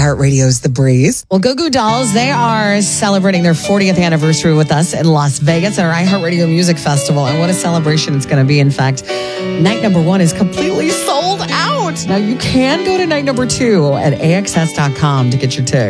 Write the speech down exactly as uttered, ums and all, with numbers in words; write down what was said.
iHeartRadio's The Breeze. Well, Goo Goo Dolls, they are celebrating their fortieth anniversary with us in Las Vegas at our iHeartRadio Music Festival. And what a celebration it's going to be. In fact, night number one is completely sold out. Now, you can go to night number two at A X S dot com to get your tickets.